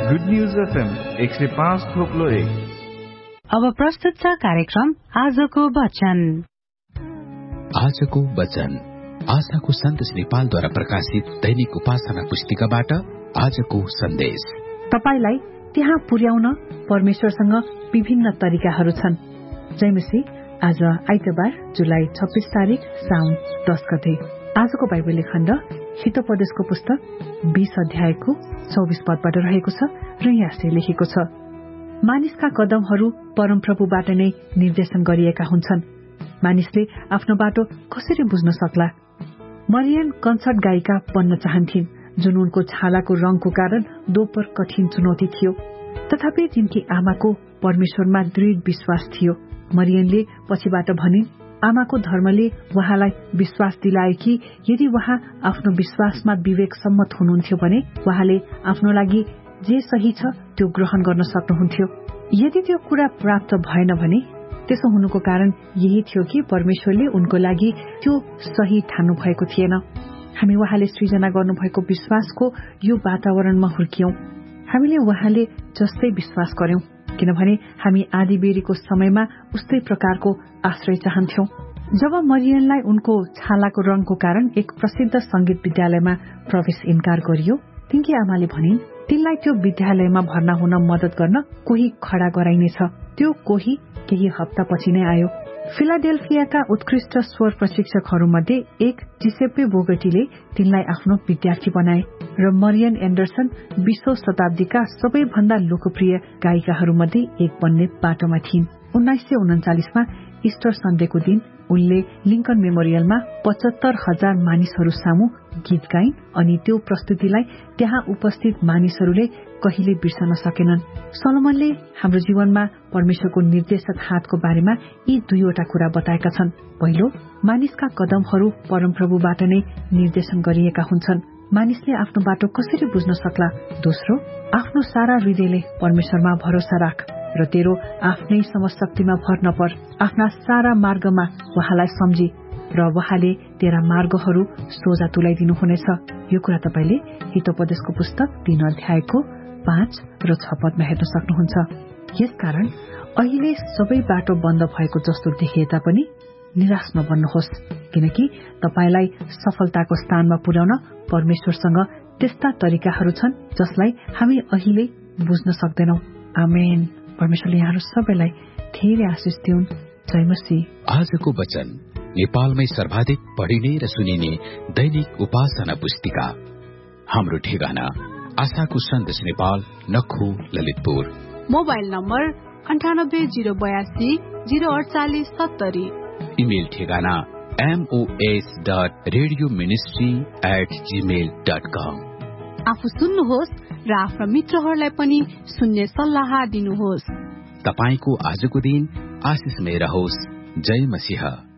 Good news FM 105.1। अब प्रस्तुत छ कार्यक्रम आजको वचन। आजको वचन आशाको सन्देश नेपालद्वारा प्रकाशित दैनिक उपासना पुस्तिकाबाट आजको सन्देश। तपाईलाई त्यहाँ पुर्याउन परमेश्वरसँग विभिन्न तरिकाहरू छन्। जयमसी आज आइतबार जुलाई 26 तारिक साउन 10 गते। आजको बाइबल खण्ड हितोपदेशको पुस्तक 20 अध्यायको 24 पदबाट रहेको छ र यहाँ लेखेको छ, मानिसका कदमहरू परमप्रभुबाट नै निर्देशन गरिएका हुन्छन्, मानिसले आफ्नो बाटो कसरी बुझ्न सक्ला। मरियम कन्सर्ट गायिका बन्न चाहन्थिन्, जुन उनको छालाको रंगको कारण दोब्बर कठिन चुनौती थियो। तथापि तिनकी आमाको परमेश्वरमा दृढ विश्वास थियो। मरियमले पछिबाट भनिन्, आमाको धर्मले उहाँलाई विश्वास दिलाए कि यदि उहाँ आफ्नो विश्वासमा विवेक सम्मत हुनुहुन्थ्यो भने उहाँले आफ्नो लागि जे सही छ त्यो ग्रहण गर्न सक्नुहुन्थ्यो। यदि त्यो कुरा प्राप्त भएन भने त्यसो हुनुको कारण यही थियो कि परमेश्वरले उनको लागि त्यो सही ठान्नु भएको थिएन। हामी उहाँले सृजना गर्नुभएको विश्वासको यो वातावरणमा हुर्कियौं। हामीले उहाँले जस्तै विश्वास गर्यौं, किनभने हामी आदिबेरीको समयमा उस्तै प्रकारको आश्रय चाहन्थ्यौं। जब मरियमलाई उनको छालाको रंगको कारण एक प्रसिद्ध संगीत विद्यालयमा प्रवेश इन्कार गरियो, तिनकी आमाले भनिन्, तिनलाई त्यो विद्यालयमा भर्ना हुन मदत गर्न कोही खडा गराइनेछ। त्यो कोही केही हप्तापछि नै आयो। फिलाडेल्फियाका उत्कृष्ट स्वर प्रशिक्षकहरूमध्ये एक जिसेप्पे बोगटीले तिनलाई आफ्नो विद्यार्थी बनाए र मरियम एन्डरसन 20औं शताब्दीका सबैभन्दा लोकप्रिय गायिकाहरूमध्ये एक बन्ने बाटोमा थिइन्। 1939मा इस्टर सन्डेको दिन उनले लिंकन मेमोरियलमा 75,000 मानिसहरू सामु गीत गाइन् अनि त्यो प्रस्तुतिलाई त्यहाँ उपस्थित मानिसहरूले कहिले बिर्सन सकेनन्। सोलोमनले हाम्रो जीवनमा परमेश्वरको निर्देशक हातको बारेमा यी दुईवटा कुरा बताएका छन्। पहिलो, मानिसका कदमहरू परमप्रभुबाट नै निर्देशन गरिएका हुन्छन्, मानिसले आफ्नो बाटो कसरी बुझ्न सक्ला। दोस्रो, आफ्नो सारा हृदयले परमेश्वरमा भरोसा राख र तेरो आफ्नै समशक्तिमा भर नपर। आफ्ना सारा मार्गमा उहाँलाई सम्झी र उहाँले तेरा मार्गहरू सोझा तुलाइदिनुहुनेछ। यो कुरा तपाईले हितोपदेशको पुस्तक 3 अध्यायको 5 र 6 पदमा हेर्न सक्नुहुन्छ। यसकारण अहिले सबै बाटो बन्द भएको जस्तो देखिए तापनि निराश नबन्नुहोस्, किनकि तपाईलाई सफलताको स्थानमा पुर्याउन परमेश्वरसँग त्यस्ता तरिकाहरू छन् जसलाई हामी अहिले बुझ्न सक्दैनौं। आमेन। परमेश्वरले यहाँहरू सबैलाई धेरै आशिष दिउन्। जय मसीह। आजको वचन नेपालमै सर्वाधिक पढिने र सुनिने दैनिक उपासना पुस्तिका। हाम्रो ठेगाना आशाको सन्देश Nepal, नखु, Lalitpur. Mobile number 980280 04870। Email ठेगाना mos.radioministry@gmail.com। आफू सुन्नुहोस् र आफ्ना मित्रहरूलाई पनि सुन्ने सल्लाह दिनुहोस्। तपाईको आजको दिन आशिषमय रहोस्। जय मसीह।